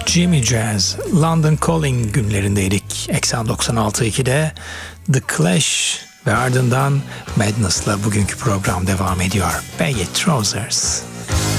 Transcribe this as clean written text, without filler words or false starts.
Jimmy Jazz, London Calling günlerindeydik. Eksen 96.2'de The Clash ve ardından Madness'la bugünkü program devam ediyor. Baggy Trousers.